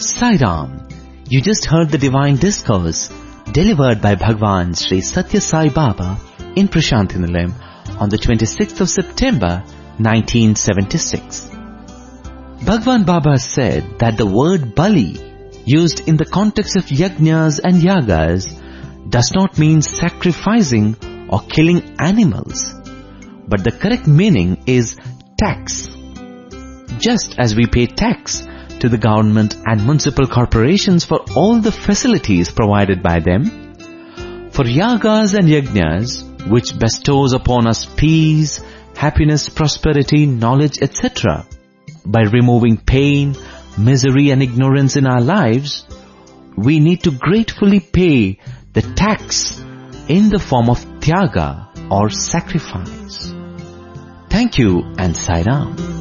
Sai Ram. You just heard the divine discourse delivered by Bhagwan Sri Satya Sai Baba in Prashantinilayam on the 26th of September 1976. Bhagwan Baba said that the word Bali, used in the context of yajnas and yagas, does not mean sacrificing or killing animals, but the correct meaning is tax. Just as we pay tax to the government and municipal corporations for all the facilities provided by them, for yagas and yajnas, which bestows upon us peace, happiness, prosperity, knowledge, etc., by removing pain, misery and ignorance in our lives, we need to gratefully pay the tax in the form of tyaga or sacrifice. Thank you and Sai Ram.